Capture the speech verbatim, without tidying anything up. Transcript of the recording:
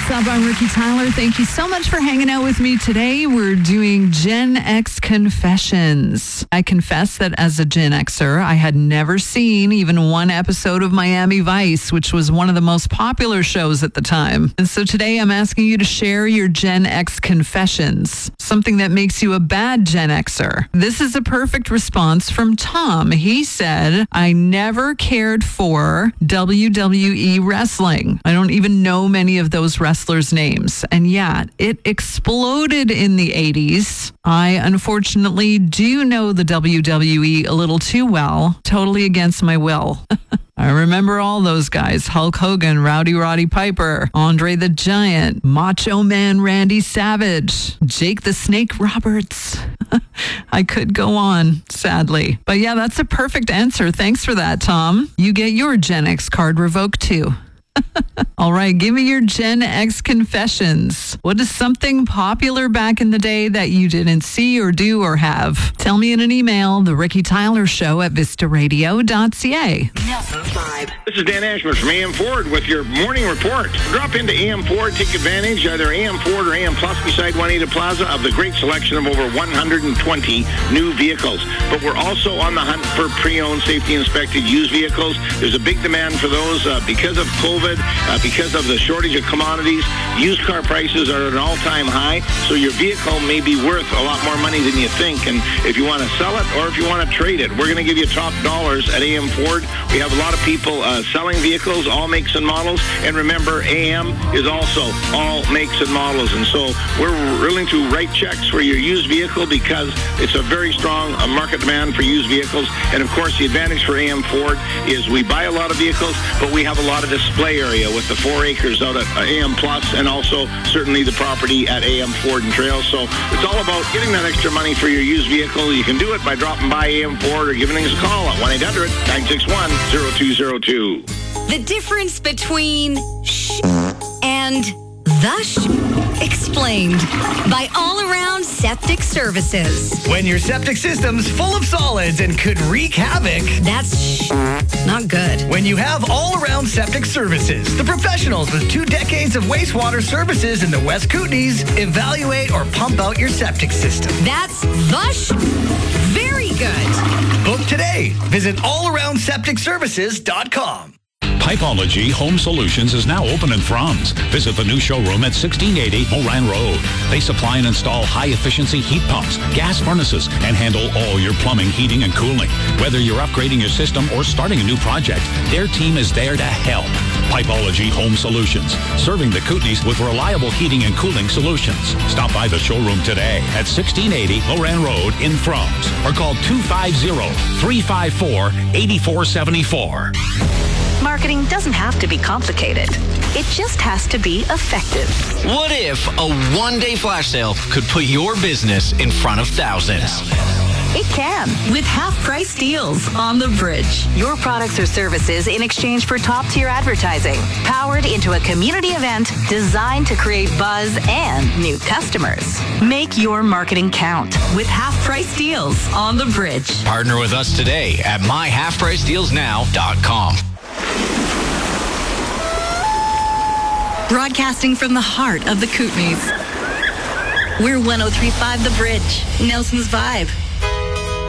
What's up? I'm Ricky Tyler. Thank you so much for hanging out with me today. We're doing Gen X Confessions. I confess that as a Gen Xer, I had never seen even one episode of Miami Vice, which was one of the most popular shows at the time. And so today I'm asking you to share your Gen X confessions, something that makes you a bad Gen Xer. This is a perfect response from Tom. He said, I never cared for W W E wrestling. I don't even know many of those wrestlers' names. And yet, it exploded in the eighties. I unfortunately do know the W W E a little too well, totally against my will. I remember all those guys: Hulk Hogan, Rowdy Roddy Piper, Andre the Giant, Macho Man Randy Savage, Jake the Snake Roberts. I could go on, sadly. But yeah, that's a perfect answer. Thanks for that, Tom. You get your Gen X card revoked too. All right, give me your Gen X confessions. What is something popular back in the day that you didn't see or do or have? Tell me in an email, The Ricky Tyler Show at vista radio dot c a. Nelson's Vibe. This is Dan Ashman from A M Ford with your morning report. Drop into A M Ford, take advantage, either A M Ford or A M Plus beside Juanita Plaza, of the great selection of over one hundred twenty new vehicles. But we're also on the hunt for pre-owned, safety-inspected used vehicles. There's a big demand for those uh, because of COVID, uh, because of the shortage of commodities. Used car prices are at an all-time high, so your vehicle may be worth a lot more money than you think. And if you want to sell it or if you want to trade it, we're going to give you top dollars at A M Ford. We have a lot of people uh, selling vehicles, all makes and models. And remember, A M is also all makes and models. And so we're willing to write checks for your used vehicle because it's a very strong uh, market demand for used vehicles. And of course, the advantage for A M Ford is we buy a lot of vehicles, but we have a lot of display area with the four acres out at A M Plus, and also certainly the property at A M Ford and Trail. So it's all about getting that extra money for your used vehicle. You can do it by dropping by A M Ford or giving us a call at one eight hundred nine six one zero two zero two. The difference between sh and the sh explained by All Around Septic Services. When your septic system's full of solids and could wreak havoc, that's sh not good. When you have All Around Septic Services, the professionals with two decades of wastewater services in the West Kootenays evaluate or pump out your septic system. That's the sh very good. Book today. Visit all around septic services dot com. Pipeology Home Solutions is now open in Franz. Visit the new showroom at sixteen eighty Moran Road. They supply and install high-efficiency heat pumps, gas furnaces, and handle all your plumbing, heating, and cooling. Whether you're upgrading your system or starting a new project, their team is there to help. Pipeology Home Solutions, serving the Kootenays with reliable heating and cooling solutions. Stop by the showroom today at sixteen eighty Moran Road in Franz or call two five zero, three five four, eight four seven four. Marketing doesn't have to be complicated. It just has to be effective. What if a one-day flash sale could put your business in front of thousands? It can, with half-price deals on the Bridge. Your products or services in exchange for top-tier advertising, powered into a community event designed to create buzz and new customers. Make your marketing count with half-price deals on the Bridge. Partner with us today at my half price deals now dot com. Broadcasting from the heart of the Kootenays. We're one oh three point five The Bridge, Nelson's Vibe.